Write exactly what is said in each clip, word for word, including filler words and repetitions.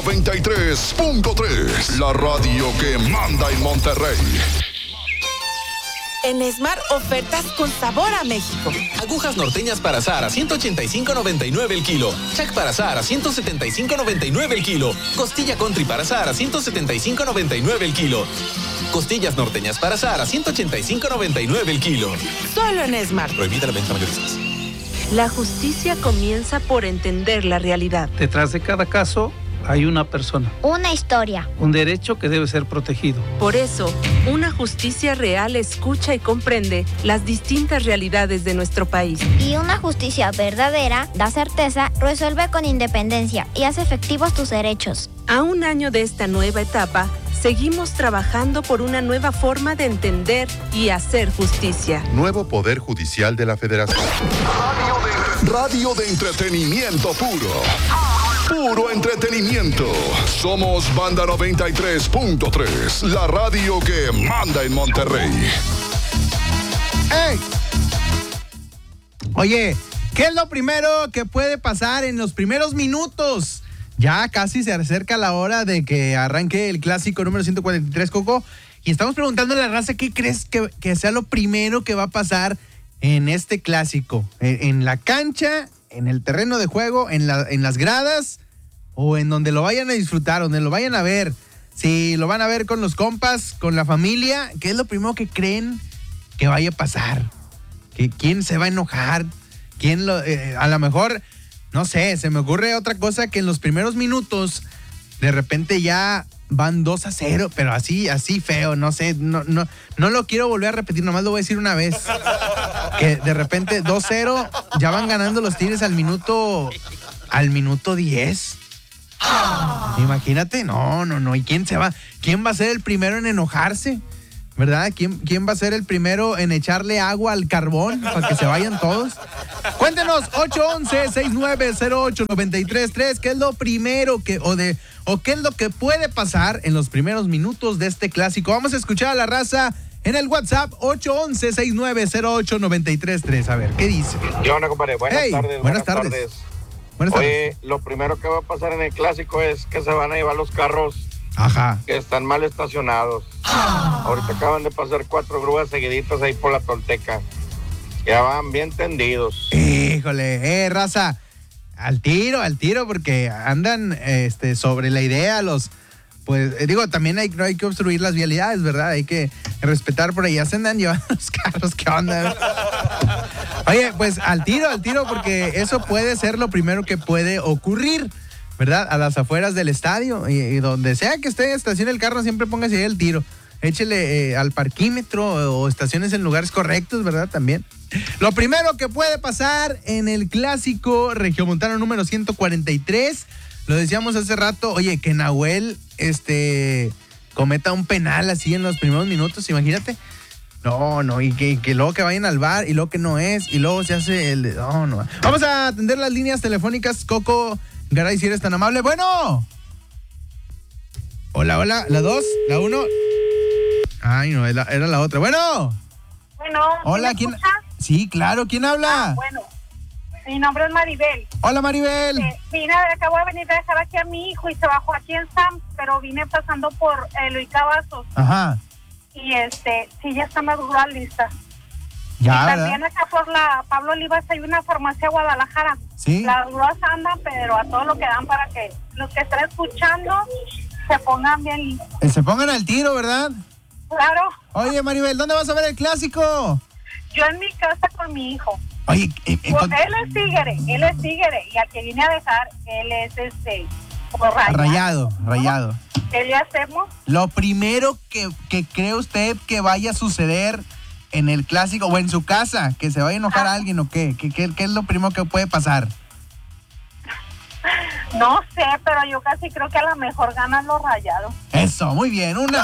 noventa y tres punto tres, la radio que manda en Monterrey. En Smart, ofertas con sabor a México. Agujas norteñas para Sara, ciento ochenta y cinco noventa y nueve el kilo. Chac para Sara, ciento setenta y cinco noventa y nueve el kilo. Costilla country para Sara, ciento setenta y cinco noventa y nueve el kilo. Costillas norteñas para Sara, ciento ochenta y cinco noventa y nueve el kilo. Solo en Smart. Prohibida la venta mayoristas. La justicia comienza por entender la realidad. Detrás de cada caso hay una persona. Una historia. Un derecho que debe ser protegido. Por eso, una justicia real escucha y comprende las distintas realidades de nuestro país. Y una justicia verdadera da certeza, resuelve con independencia y hace efectivos tus derechos. A un año de esta nueva etapa, seguimos trabajando por una nueva forma de entender y hacer justicia. Nuevo Poder Judicial de la Federación. Radio de, radio de entretenimiento puro. Puro entretenimiento. Somos Banda noventa y tres punto tres, la radio que manda en Monterrey. ¡Ey! Oye, ¿qué es lo primero que puede pasar en los primeros minutos? Ya casi se acerca la hora de que arranque el clásico número ciento cuarenta y tres, Coco. Y estamos preguntando a la raza, ¿qué crees que, que sea lo primero que va a pasar en este clásico? ¿En, en la cancha, en el terreno de juego, en, la, en las gradas o en donde lo vayan a disfrutar, donde lo vayan a ver? Si lo van a ver con los compas, con la familia, ¿qué es lo primero que creen que vaya a pasar? ¿Que, ¿Quién se va a enojar? ¿Quién lo, eh, a lo mejor, no sé, se me ocurre otra cosa, que en los primeros minutos de repente ya van dos a cero, pero así, así feo, no sé, no, no, no lo quiero volver a repetir, nomás lo voy a decir una vez. Que de repente dos cero, ya van ganando los Tigres al minuto, al minuto diez. Imagínate, no, no, no, ¿y quién se va? ¿Quién va a ser el primero en enojarse? ¿Verdad? ¿Quién, quién va a ser el primero en echarle agua al carbón para que se vayan todos? Cuéntenos, ocho once, sesenta y nueve cero ocho, noventa y tres tres, ¿qué es lo primero que, o de, o qué es lo que puede pasar en los primeros minutos de este clásico? Vamos a escuchar a la raza en el WhatsApp, ocho once, sesenta y nueve cero ocho, noventa y tres tres. A ver, ¿qué dice? ¿Qué onda, compadre? Buenas hey, tardes. Buenas, buenas tardes. tardes. Buenas Oye, tardes. lo primero que va a pasar en el clásico es que se van a llevar los carros Ajá. que están mal estacionados. Ahorita acaban de pasar cuatro grúas seguiditas ahí por la Tolteca. Ya van bien tendidos. Híjole, eh, raza, al tiro, al tiro, porque andan este, sobre la idea los... Pues eh, digo, también hay, no hay que obstruir las vialidades, ¿verdad? Hay que respetar por ahí. Ya se andan llevando los carros, ¿qué onda? Oye, pues al tiro, al tiro, porque eso puede ser lo primero que puede ocurrir, ¿verdad? A las afueras del estadio y, y donde sea que esté, estacione el carro, siempre póngase ahí el tiro. Échele eh, al parquímetro o, o estaciones en lugares correctos, ¿verdad? También. Lo primero que puede pasar en el clásico regiomontano número ciento cuarenta y tres, lo decíamos hace rato, oye, que Nahuel este, cometa un penal así en los primeros minutos, imagínate. No, no, y que, que luego que vayan al bar y luego que no es, y luego se hace el... No, no. Vamos a atender las líneas telefónicas, Coco Garay, si eres tan amable. Bueno. Hola, hola, la dos, la uno. Ay, no, era, era la otra. Bueno. Bueno. Hola, ¿quién? Sí, claro, ¿quién habla? Ah, bueno. Mi nombre es Maribel. Hola, Maribel. Eh, vine, acabo de venir a dejar aquí a mi hijo y se bajó aquí en Sam's, pero vine pasando por Eloy Cavazos. Ajá. Y este, sí, ya están las grúas listas. Ya, y también acá por la Pablo Olivas hay una farmacia Guadalajara. Sí. Las grúas andan, pero a todo lo que dan para que los que están escuchando se pongan bien listos. Eh, se pongan al tiro, ¿verdad? Claro. Oye, Maribel, ¿dónde vas a ver el clásico? Yo en mi casa con mi hijo. Oye, eh, eh, pues él es tigre, él es tigre, y al que vine a dejar, él es este, como rayado. Rayado, rayado. ¿Qué le hacemos? Lo primero que, que cree usted que vaya a suceder en el clásico o en su casa, que se vaya a enojar ah. a alguien o qué, ¿Qué, qué, qué es lo primero que puede pasar? No sé, pero yo casi creo que a lo mejor ganan los Rayados. Eso, muy bien, una...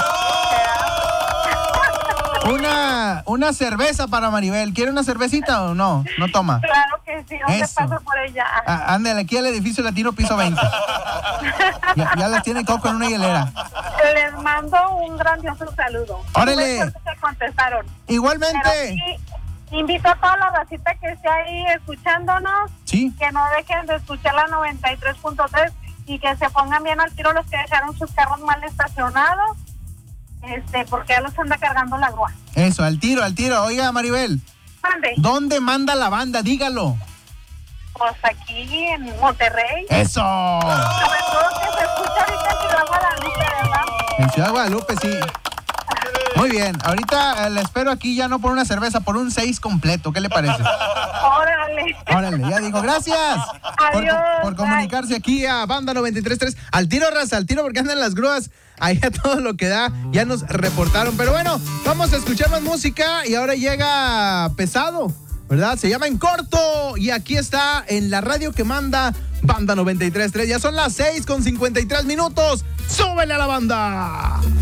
Una, una cerveza para Maribel. ¿Quiere una cervecita o no? ¿No toma? Claro que sí, ¿dónde Eso. paso por ella? Ah, ándale, aquí al edificio latino piso veinte. Ya, ya las tiene Coco en una hielera. Les mando un grandioso saludo. ¡Órale! No se contestaron. Igualmente. Pero sí, invito a toda la racita que esté ahí escuchándonos. Sí. Que no dejen de escuchar la noventa y tres punto tres y que se pongan bien al tiro los que dejaron sus carros mal estacionados, este, porque ya los anda cargando la grúa. Eso, al tiro, al tiro. Oiga, Maribel. ¿Dónde? ¿Dónde manda la banda? Dígalo. Pues aquí en Monterrey. ¡Eso! Sobre todo que se escucha ahorita en Ciudad Guadalupe, ¿verdad? En Ciudad Guadalupe, sí. Muy bien, ahorita eh, le espero aquí ya no por una cerveza, por un seis completo. ¿Qué le parece? Órale. Órale, ya digo, gracias. Adiós. Por, por comunicarse aquí a Banda noventa y tres punto tres. Al tiro, raza, al tiro, porque andan las grúas ahí a todo lo que da. Ya nos reportaron. Pero bueno, vamos a escuchar más música y ahora llega Pesado, ¿verdad? Se llama En Corto y aquí está en la radio que manda Banda noventa y tres punto tres. Ya son las seis con cincuenta y tres minutos. ¡Súbele a la banda!